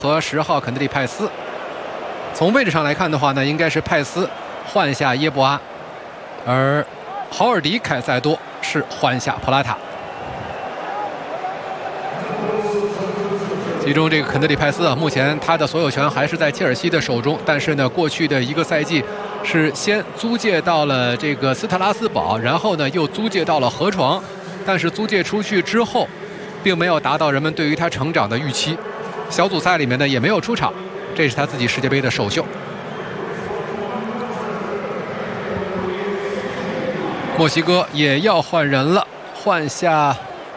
和10号肯德里派斯。从位置上来看的话呢，应该是派斯换下耶布阿，而豪尔迪凯塞多是换下普拉塔。其中这个肯德里派斯啊，目前他的所有权还是在切尔西的手中，但是呢，过去的一个赛季是先租借到了这个斯特拉斯堡，然后呢又租借到了河床，但是租借出去之后，并没有达到人们对于他成长的预期，小组赛里面呢也没有出场，这是他自己世界杯的首秀。墨西哥也要换人了，换下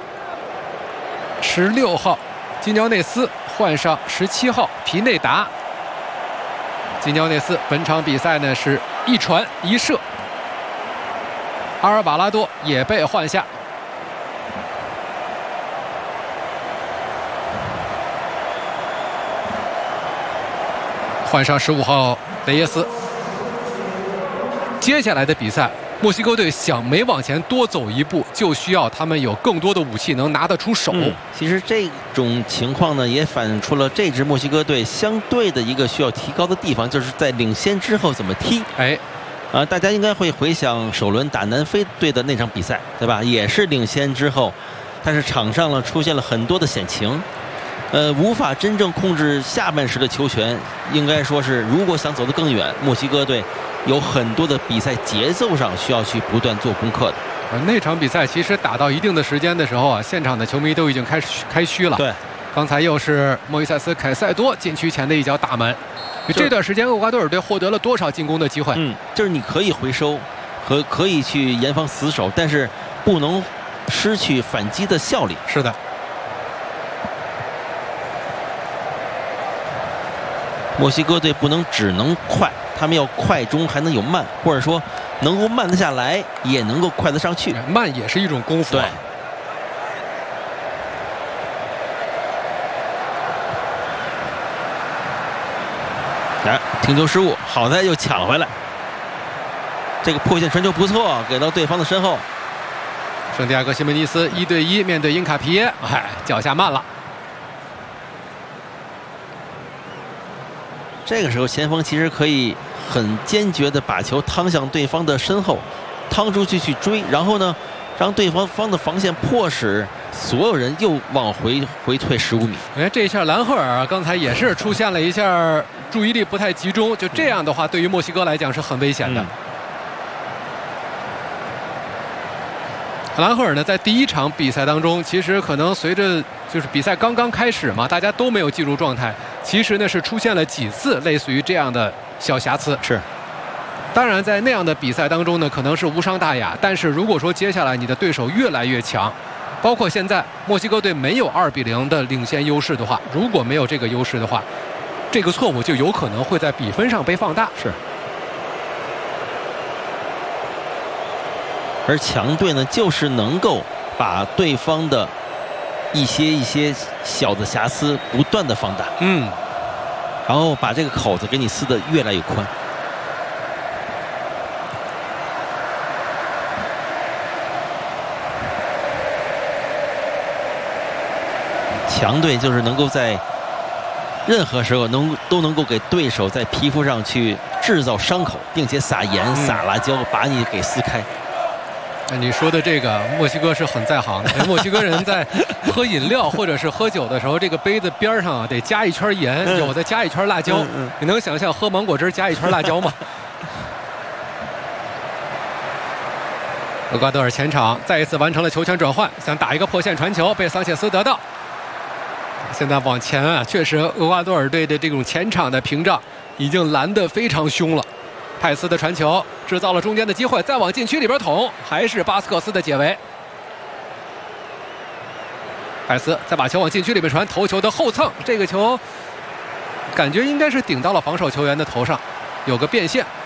16号。金鸟内斯换上17号皮内达。金鸟内斯本场比赛呢是1传1射。阿尔瓦拉多也被换下。换上15号雷耶斯。接下来的比赛，墨西哥队想每往前多走一步，就需要他们有更多的武器能拿得出手。 其实这种情况呢，也反映出了这支墨西哥队相对的一个需要提高的地方，就是在领先之后怎么踢。大家应该会回想首轮打南非队的那场比赛，对吧？也是领先之后，但是场上呢出现了很多的险情，无法真正控制下半时的球权。应该说是，如果想走得更远，墨西哥队有很多的比赛节奏上需要去不断做功课的。 那场比赛其实打到一定的时间的时候啊，现场的球迷都已经开虚了。 对， 刚才又是莫伊塞斯凯塞多禁区前的一脚打门。这段时间厄瓜多尔队获得了多少进攻的机会？ 就是你可以回收和可以去严防死守，但是不能失去反击的效力。 是的。 墨西哥队不能只能快，他们要快中还能有慢，或者说能够慢得下来，也能够快得上去。 慢也是一种功夫。 对。停球失误，好在又抢回来。这个破线传球不错，给到对方的身后。 圣地亚哥西门尼斯1对1面对因卡皮耶，脚下慢了。 这个时候前锋其实可以很坚决地把球趟向对方的身后，趟出去去追，然后呢让对方的防线迫使所有人又往回退15米。 这一下兰赫尔刚才也是出现了一下注意力不太集中，就这样的话对于墨西哥来讲是很危险的。兰赫尔呢，在第一场比赛当中，其实可能随着就是比赛刚刚开始嘛，大家都没有进入状态。其实呢，是出现了几次类似于这样的小瑕疵。 是， 当然在那样的比赛当中呢，可能是无伤大雅。但是如果说接下来你的对手越来越强，包括现在墨西哥队没有2比0的领先优势的话，如果没有这个优势的话，这个错误就有可能会在比分上被放大。 是。而强队呢，就是能够把对方的一些小的瑕疵不断的放大，然后把这个口子给你撕得越来越宽。强队就是能够在任何时候都能够给对手在皮肤上去制造伤口，并且撒盐、撒辣椒，把你给撕开。 你说的这个，墨西哥是很在行的。墨西哥人在喝饮料或者是喝酒的时候，这个杯子边上啊得加一圈盐，有的加一圈辣椒。你能想象喝芒果汁加一圈辣椒吗？厄瓜多尔前场再一次完成了球权转换，想打一个破线传球，被桑切斯得到。现在往前啊，确实厄瓜多尔队的这种前场的屏障已经拦得非常凶了。派斯的传球制造了中间的机会，再往禁区里边捅，还是巴斯克斯的解围。派斯再把球往禁区里面传，头球的后蹭，这个球感觉应该是顶到了防守球员的头上，有个变线。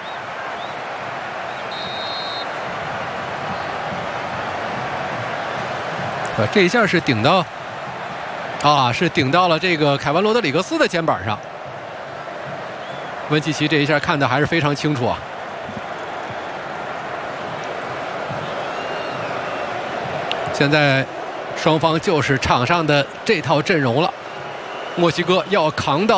这一下是顶到是顶到了这个凯文罗德里格斯的肩膀上。温契奇这一下看的还是非常清楚啊！现在双方就是场上的这套阵容了。 墨西哥要扛到